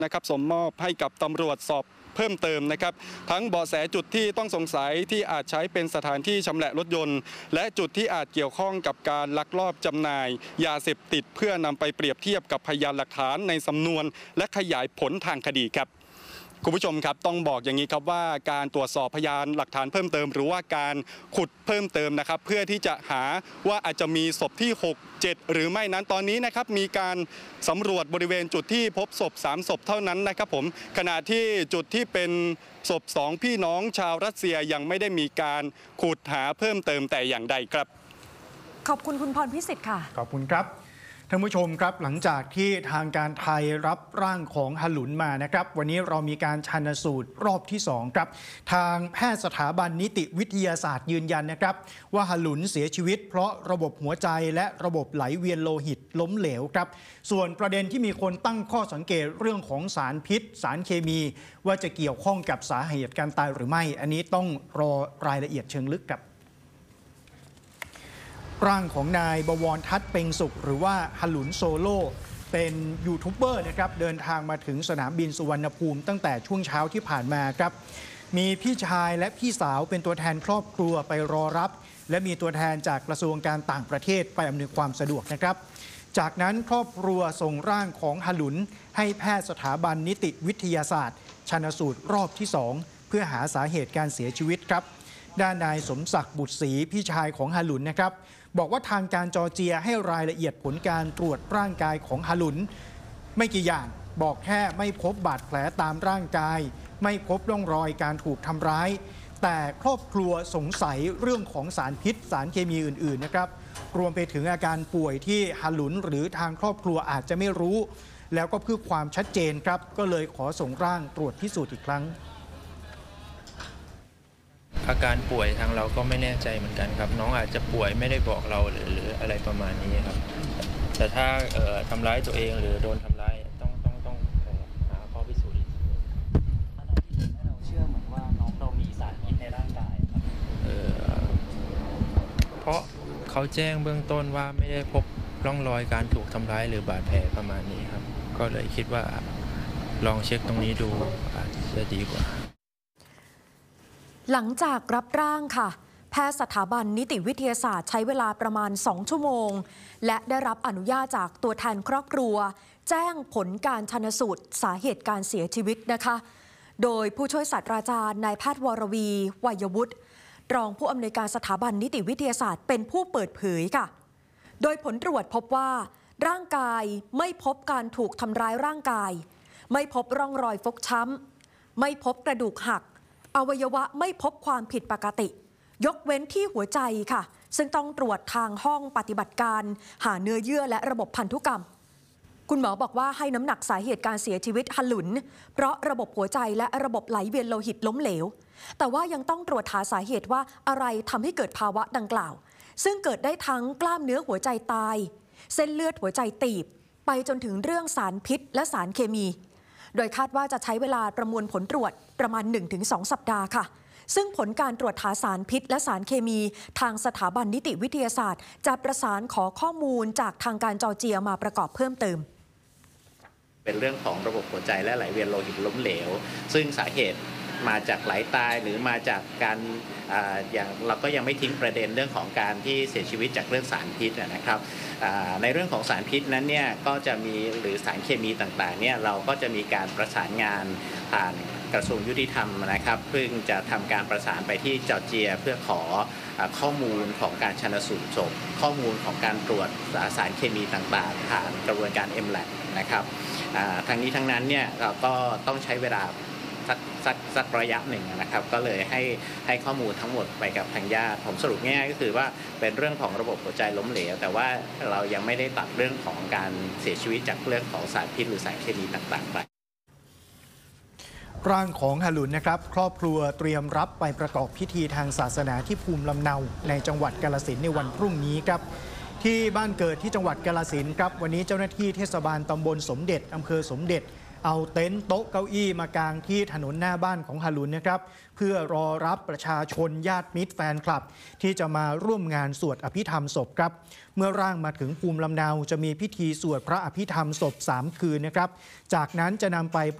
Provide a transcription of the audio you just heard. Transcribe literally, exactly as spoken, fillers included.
นะครับส่งมอบให้กับตำรวจสอบเพิ่มเติมนะครับทั้งเบาะแสจุดที่ต้องสงสัยที่อาจใช้เป็นสถานที่ชำแหละรถยนต์และจุดที่อาจเกี่ยวข้องกับการลักลอบจำหน่ายยาเสพติดเพื่อนำไปเปรียบเทียบกับพยานหลักฐานในสำนวนและขยายผลทางคดีครับคุณผู้ชมครับต้องบอกอย่างนี้ครับว่าการตรวจสอบพยานหลักฐานเพิ่มเติมหรือว่าการขุดเพิ่มเติมนะครับเพื่อที่จะหาว่าอาจจะมีศพที่หก เจ็ดหรือไม่นั้นตอนนี้นะครับมีการสำรวจบริเวณจุดที่พบศพสามศพเท่านั้นนะครับผมขณะที่จุดที่เป็นศพสองพี่น้องชาวรัสเซียยังไม่ได้มีการขุดหาเพิ่มเติมแต่อย่างใดครับขอบคุณคุณพรพิสิทธิ์ค่ะขอบคุณครับท่านผู้ชมครับหลังจากที่ทางการไทยรับร่างของฮลุนมานะครับวันนี้เรามีการชันสูตรรอบที่สองครับทางแพทย์สถาบันนิติวิทยาศาสตร์ยืนยันนะครับว่าฮลุนเสียชีวิตเพราะระบบหัวใจและระบบไหลเวียนโลหิตล้มเหลวครับส่วนประเด็นที่มีคนตั้งข้อสังเกตเรื่องของสารพิษสารเคมีว่าจะเกี่ยวข้องกับสาเหตุการตายหรือไม่อันนี้ต้องรอรายละเอียดเชิงลึกครับร่างของนายบวรทัศน์เพ็งสุขหรือว่าฮลุนโซโล่เป็นยูทูบเบอร์นะครับเดินทางมาถึงสนามบินสุวรรณภูมิตั้งแต่ช่วงเช้าที่ผ่านมาครับมีพี่ชายและพี่สาวเป็นตัวแทนครอบครัวไปรอรับและมีตัวแทนจากกระทรวงการต่างประเทศไปอำนวยความสะดวกนะครับจากนั้นครอบครัวส่งร่างของฮลุนให้แพทย์สถาบันนิติวิทยาศาสตร์ชันสูตรรอบที่สองเพื่อหาสาเหตุการเสียชีวิตครับด้านนายสมศักดิ์บุตรศรีพี่ชายของฮลุนนะครับบอกว่าทางการจอร์เจียให้รายละเอียดผลการตรวจร่างกายของฮลุนไม่กี่อย่างบอกแค่ไม่พบบาดแผลตามร่างกายไม่พบร่องรอยการถูกทำร้ายแต่ครอบครัวสงสัยเรื่องของสารพิษสารเคมีอื่นๆนะครับรวมไปถึงอาการป่วยที่ฮลุนหรือทางครอบครัวอาจจะไม่รู้แล้วก็เพื่อความชัดเจนครับก็เลยขอส่งร่างตรวจพิสูจน์อีกครั้งอาการป่วยทางเราก็ไม่แน่ใจเหมือนกันครับน้องอาจจะป่วยไม่ได้บอกเราหรือหรืออะไรประมาณนี้ครับแต่ถ้าเอ่อทำร้ายตัวเองหรือโดนทำร้ายต้องต้องต้องหาข้อพิสูจน์อีกทีอะไรที่ทำให้เราเชื่อเหมือนว่าน้องเรามีสารพิษในร่างกายครับเอ่อเพราะเขาแจ้งเบื้องต้นว่าไม่ได้พบร่องรอยการถูกทำร้ายหรือบาดแผลประมาณนี้ครับก็เลยคิดว่าลองเช็คตรงนี้ดูอาจจะดีกว่าหลังจากรับร่างค่ะแพทย์สถาบันนิติวิทยาศาสตร์ใช้เวลาประมาณสองชั่วโมงและได้รับอนุญาตจากตัวแทนครอบครัวแจ้งผลการชันสูตรสาเหตุการเสียชีวิตนะคะโดยผู้ช่วยศาสตราจารย์นายแพทย์วรวีวัยวุฒิรองผู้อำนวยการสถาบันนิติวิทยาศาสตร์เป็นผู้เปิดเผยค่ะโดยผลตรวจพบว่าร่างกายไม่พบการถูกทำร้ายร่างกายไม่พบร่องรอยฟกช้ำไม่พบกระดูกหักอวัยวะไม่พบความผิดปกติยกเว้นที่หัวใจค่ะซึ่งต้องตรวจทางห้องปฏิบัติการหาเนื้อเยื่อและระบบพันธุกรรมคุณหมอบอกว่าให้น้ำหนักสาเหตุการเสียชีวิตฮลุนเพราะระบบหัวใจและระบบไหลเวียนโลหิตล้มเหลวแต่ว่ายังต้องตรวจหาสาเหตุว่าอะไรทำให้เกิดภาวะดังกล่าวซึ่งเกิดได้ทั้งกล้ามเนื้อหัวใจตายเส้นเลือดหัวใจตีบไปจนถึงเรื่องสารพิษและสารเคมีโดยคาดว่าจะใช้เวลาประมวลผลตรวจประมาณ หนึ่งถึงสอง สัปดาห์ค่ะซึ่งผลการตรวจหาสารพิษและสารเคมีทางสถาบันนิติวิทยาศาสตร์จะประสานขอข้อมูลจากทางการจอร์เจียมาประกอบเพิ่มเติมเป็นเรื่องของระบบหัวใจและไหลเวียนโลหิตล้มเหลวซึ่งสาเหตุมาจากไหลตายหรือมาจากการอ่าอย่างเราก็ยังไม่ทิ้งประเด็นเรื่องของการที่เสียชีวิตจากเรื่องสารพิษนะครับในเรื่องของสารพิษนั้นเนี่ยก็จะมีหรือสารเคมีต่างๆเนี่ยเราก็จะมีการประสานงานผ่านกระทรวงยุติธรรมนะครับเพื่อจะทำการประสานไปที่จอร์เจียเพื่อขอข้อมูลของการชันสูตรศพข้อมูลของการตรวจสารเคมีต่างๆผ่านกระบวนการ เอ็ม แลบ นะครับทั้งนี้ทั้งนั้นเนี่ยเราก็ต้องใช้เวลาสักสักสักระยะหนึ่งนะครับก็เลยให้ให้ข้อมูลทั้งหมดไปกับทางญาติผมสรุปง่ายๆก็คือว่าเป็นเรื่องของระบบหัวใจล้มเหลวแต่ว่าเรายังไม่ได้ตัดเรื่องของการเสียชีวิตจากเรื่องของสารพิษหรือสารเคมีต่างๆไปร่างของฮลุนนะครับครอบครัวเตรียมรับไปประกอบพิธีทางศาสนาที่ภูมิลำเนาในจังหวัดกาฬสินธุ์ในวันพรุ่งนี้ครับที่บ้านเกิดที่จังหวัดกาฬสินธุ์ครับวันนี้เจ้าหน้าที่เทศบาลตำบลสมเด็จอำเภอสมเด็จเอาเต็นท์โต๊ะเก้าอี้มากางที่ถนนหน้าบ้านของฮารุนนะครับเพื่อรอรับประชาชนญาติมิตรแฟนคลับที่จะมาร่วมงานสวดอภิธรรมศพครับเมื่อร่างมาถึงภูมิลำเนาจะมีพิธีสวดพระอภิธรรมศพสามคืนนะครับจากนั้นจะนำไป